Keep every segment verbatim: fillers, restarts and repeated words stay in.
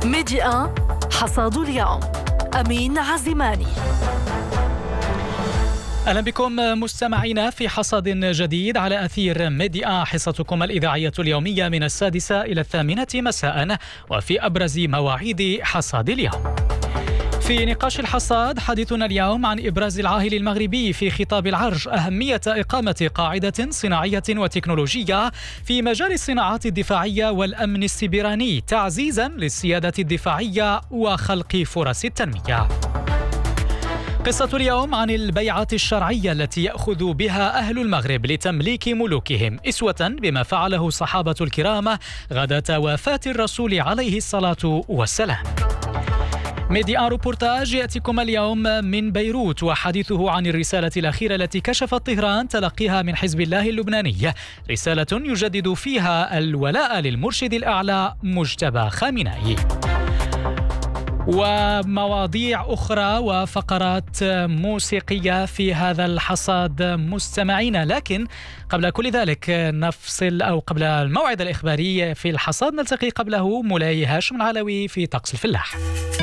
ميديا حصاد اليوم. أمين عزماني. أهلا بكم مستمعينا في حصاد جديد على أثير ميديا، حصتكم الإذاعية اليومية من السادسة إلى الثامنة مساء، وفي أبرز مواعيد حصاد اليوم. في نقاش الحصاد حديثنا اليوم عن إبراز العاهل المغربي في خطاب العرش أهمية إقامة قاعدة صناعية وتكنولوجية في مجال الصناعات الدفاعية والأمن السيبراني، تعزيزا للسيادة الدفاعية وخلق فرص التنمية. قصة اليوم عن البيعة الشرعية التي يأخذ بها أهل المغرب لتمليك ملوكهم، أسوة بما فعله الصحابة الكرام غداة وفاة الرسول عليه الصلاة والسلام. ميديا روبورتاج يأتيكم اليوم من بيروت، وحديثه عن الرسالة الأخيرة التي كشفت طهران تلقيها من حزب الله اللبناني، رسالة يجدد فيها الولاء للمرشد الأعلى مجتبى خامنئي. ومواضيع أخرى وفقرات موسيقية في هذا الحصاد مستمعينا، لكن قبل كل ذلك نفصل أو قبل الموعد الإخباري في الحصاد نلتقي قبله مولاي هاشم العلوي في طقس الفلاح.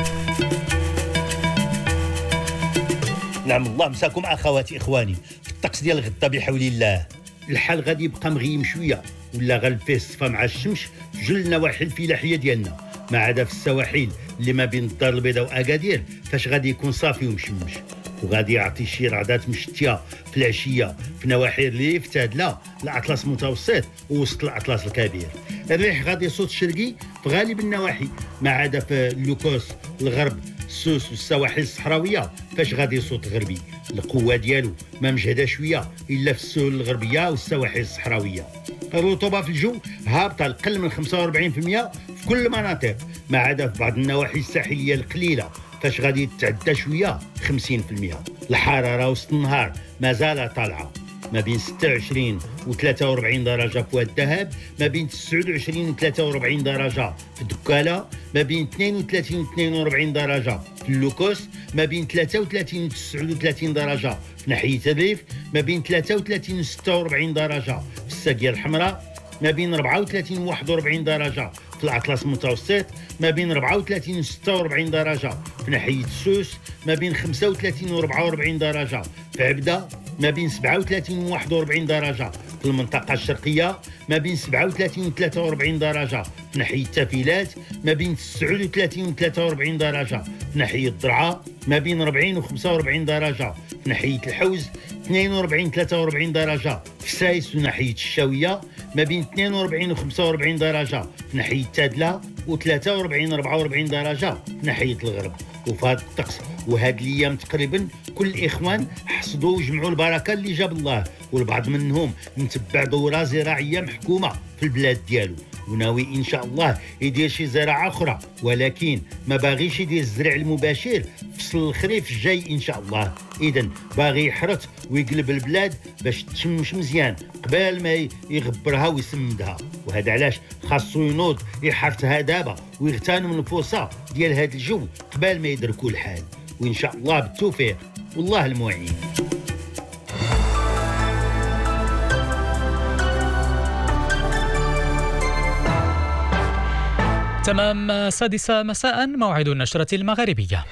نعم الله مساكم أخواتي إخواني في الطقس ديال غدا بحول الله. الحال غادي يبقى مغيم شوية ولا غالب فيه الصفا مع الشمس في جل النواحي الفلاحية ديالنا، ما عدا في السواحل اللي ما بين الدار البيضاء وأكادير فاش غادي يكون صافي ومشمش، وغادي يعطي شي رعدات مشتية في العشية في نواحي الريف تادلة الأطلس المتوسط ووسط الأطلس الكبير. الريح غادي يصوت شرقي في غالب النواحي، ما عدا في اللوكوس الغرب السوس والسواحل الصحراوية فاش غادي يصوت غربي. القوة ديالو ما مجهدة شوية إلا في السهول الغربية والسواحل الصحراوية. الرطوبة في الجو هابطة القل من خمسة وأربعين بالمئة في كل المناطق، ما عدا في بعض النواحي الساحلية القليلة فاش غادي تتعدى شوية خمسين بالمئة. الحرارة وسط النهار مازال طالعة ما بين ستة وعشرين و ثلاثة وأربعين درجة في واد الذهب، ما بين تسعة وعشرين و ثلاثة وأربعين درجة في دكالة، ما بين اثنين وثلاثين و اثنين وأربعين درجة في اللوكوس، ما بين ثلاثة وثلاثين و تسعة وثلاثين درجة في ناحية الريف، ما بين ثلاثة وثلاثين و ستة وأربعين درجة في الساقية الحمراء، ما بين أربعة وثلاثين و واحد وأربعين درجة في الأطلس المتوسط، ما بين أربعة وثلاثين و ستة وأربعين درجة في ناحية السوس، ما بين خمسة وثلاثين و أربعة وأربعين درجة في عبدة، ما بين سبعة وثلاثين و واحد وأربعين درجة في المنطقة الشرقية، ما بين سبعة وثلاثين و ثلاثة وأربعين درجة في ناحية التافيلات، ما بين تسعة وثلاثين و ثلاثة وأربعين درجة في ناحية الضرعة، ما بين أربعين و خمسة وأربعين درجة في ناحية الحوز، اثنين وأربعين و ثلاثة وأربعين درجة في سايس وناحية الشاوية، ما بين اثنين وأربعين و خمسة وأربعين درجة في ناحية تادلة، وثلاثة وأربعين و أربعة وأربعين درجة في ناحية الغرب. وفي هذا الطقس وهاد الايام تقريبا كل الاخوان حصدوا وجمعوا البركه اللي جاب الله، والبعض منهم متبع دوره زراعيه محكومه في البلاد ديالو، وناوي ان شاء الله يدير شي زراعه اخرى، ولكن ما باغيش يدير الزرع المباشر فصل الخريف الجاي ان شاء الله. اذا باغي يحرث ويقلب البلاد باش تشمش مزيان قبل ما يغبرها ويسمدها، وهذا علاش خاصو ينوض يحرثها دابا ويغتنم الفرصه ديال هذا الجو قبل ما يدركوا الحال، وان شاء الله بالتوفيق والله المعين. تمام سادسة مساء موعد النشرة المغاربية.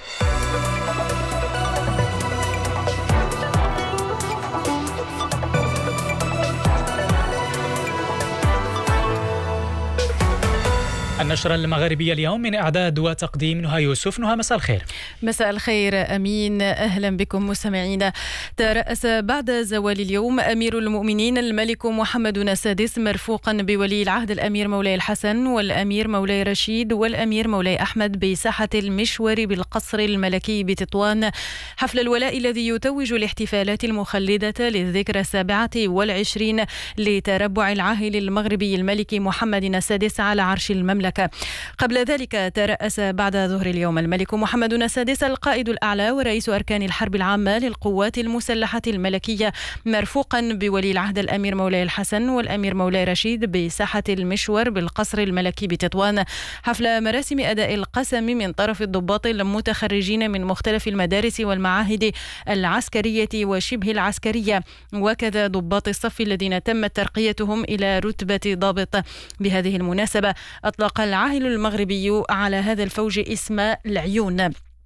النشرة المغاربية اليوم من إعداد وتقديم نهى يوسف. نهى مساء الخير. مساء الخير أمين، أهلا بكم مستمعينا. ترأس بعد زوال اليوم أمير المؤمنين الملك محمد السادس مرفوقا بولي العهد الأمير مولاي الحسن والأمير مولاي رشيد والأمير مولاي أحمد بساحة المشور بالقصر الملكي بتطوان حفل الولاء الذي يتوج الاحتفالات المخلدة للذكرى السابعة والعشرين لتربع العاهل المغربي الملك محمد السادس على عرش المملكة. قبل ذلك ترأس بعد ظهر اليوم الملك محمد السادس القائد الأعلى ورئيس أركان الحرب العامة للقوات المسلحة الملكية مرفوقا بولي العهد الأمير مولاي الحسن والأمير مولاي رشيد بساحة المشور بالقصر الملكي بتطوان حفل مراسم أداء القسم من طرف الضباط المتخرجين من مختلف المدارس والمعاهد العسكرية وشبه العسكرية، وكذا ضباط الصف الذين تمت ترقيتهم إلى رتبة ضابط. بهذه المناسبة أطلق أطلق العاهل المغربي على هذا الفوج اسم العيون.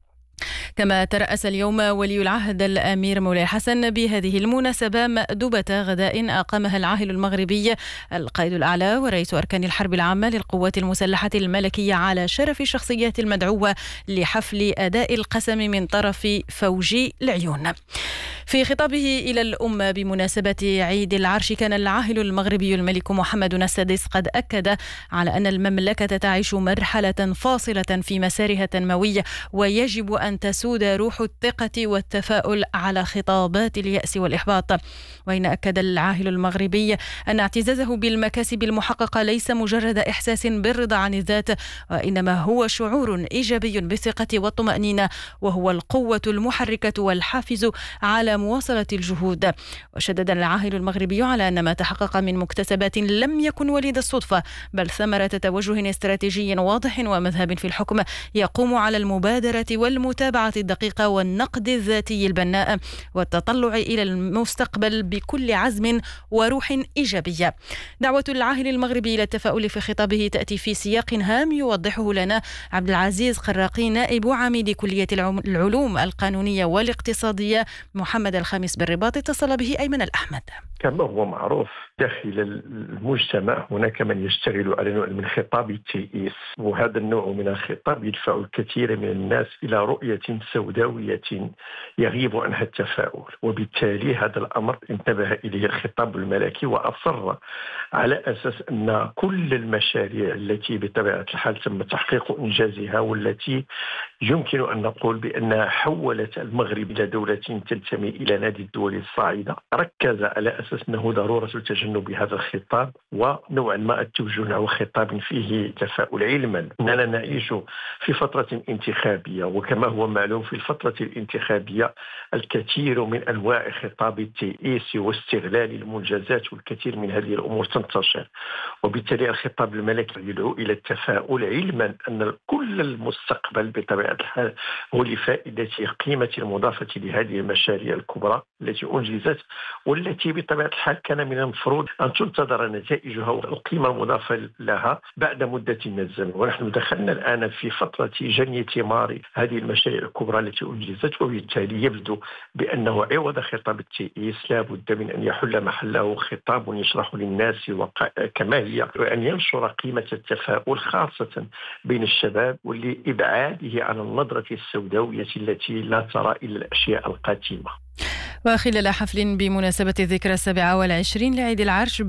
كما ترأس اليوم ولي العهد الأمير مولاي الحسن بهذه المناسبة مأدبة غداء أقامها العاهل المغربي القائد الأعلى ورئيس أركان الحرب العامة للقوات المسلحة الملكية على شرف الشخصيات المدعوة لحفل أداء القسم من طرف فوج العيون. في خطابه إلى الأمة بمناسبة عيد العرش كان العاهل المغربي الملك محمد السادس قد أكد على أن المملكة تعيش مرحلة فاصلة في مسارها التنموي، ويجب أن تسود روح الثقة والتفاؤل على خطابات اليأس والإحباط. وإن أكد العاهل المغربي أن اعتزازه بالمكاسب المحققة ليس مجرد إحساس بالرضا عن الذات، وإنما هو شعور إيجابي بالثقة والطمأنينة، وهو القوة المحركة والحافز على مواصلة الجهود. وشدد العاهل المغربي على أن ما تحقق من مكتسبات لم يكن وليد الصدفة، بل ثمرة توجه استراتيجي واضح ومذهب في الحكم يقوم على المبادرة والمتابعة الدقيقة والنقد الذاتي البناء والتطلع إلى المستقبل بكل عزم وروح إيجابية. دعوة العاهل المغربي إلى التفاؤل في خطابه تأتي في سياق هام يوضحه لنا عبد العزيز خراقي نائب عميد كلية العلوم القانونية والاقتصادية محمد الخامس بالرباط. اتصل به أيمن الأحمد. كما هو معروف داخل المجتمع هناك من يشتغل على نوع من خطاب التيئيس، وهذا النوع من الخطاب يدفع الكثير من الناس إلى رؤية سوداوية يغيب عنها التفاؤل، وبالتالي هذا الأمر انتبه إليه الخطاب الملكي وأصر على أساس أن كل المشاريع التي بطبيعة الحال تم تحقيق إنجازها والتي يمكن أن نقول بأنها حولت المغرب إلى دولة تنتمي إلى نادي الدول الصاعدة، ركز على أساس أنه ضرورة تجنب هذا الخطاب ونوعا ما التوجه نحو خطاب فيه تفاؤل، علما أننا نعيش في فترة انتخابية، وكما هو معلوم في الفترة الانتخابية الكثير من أنواع خطاب التيئيس واستغلال المنجزات والكثير من هذه الأمور تنتشر، وبالتالي الخطاب الملكي يدعو إلى التفاؤل، علما أن كل المستقبل بطبيعة الحال هو لفائدة قيمة المضافة لهذه المشاريع الكبرى التي أنجزت، والتي بطبيعة الحال كان من المفروض أن تنتظر نتائجها والقيمة المضافة لها بعد مدة من الزمن. ونحن دخلنا الآن في فترة جني ثمار هذه المشاريع الكبرى التي أنجزت، وبالتالي يبدو بأنه عوض خطاب التيئيس لا بد من أن يحل محله خطاب يشرح للناس كما هي، وأن ينشر قيمة التفاؤل خاصة بين الشباب ولإبعاده عن النظرة السوداوية التي لا ترى إلا الأشياء القاتمة. وخلال حفل بمناسبة الذكرى السابعة والعشرين لعيد العرش